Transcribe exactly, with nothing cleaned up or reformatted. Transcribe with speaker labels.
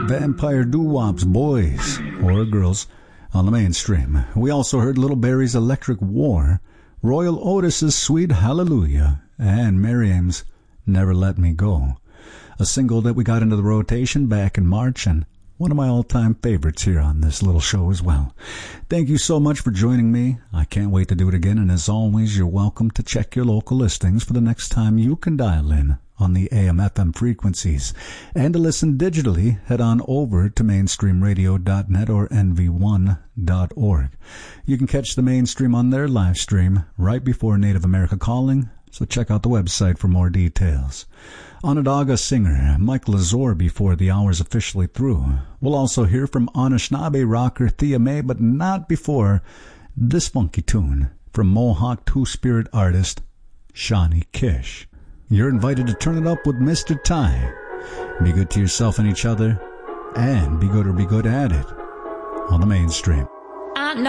Speaker 1: Vampire Doo-Wop's Boys or Girls on the Mainstream. We also heard Little Barry's Electric War, Royal Otis's Sweet Hallelujah, and Miriam's Never Let Me Go, a single that we got into the rotation back in March and one of my all-time favorites here on this little show as well. Thank you so much for joining me. I can't wait to do it again, and as always, you're welcome to check your local listings for the next time you can dial in on the A M F M frequencies. And to listen digitally, head on over to mainstream radio dot net or N V one dot org. You can catch the Mainstream on their live stream right before Native America Calling, so check out the website for more details. Onondaga singer Mike Lazore before the hour's officially through. We'll also hear from Anishinaabe rocker Thea Mae, but not before this funky tune from Mohawk Two-Spirit artist Shawnee Kish. You're invited to turn it up with Mister Ty. Be good to yourself and each other, and be good or be good at it on the Mainstream.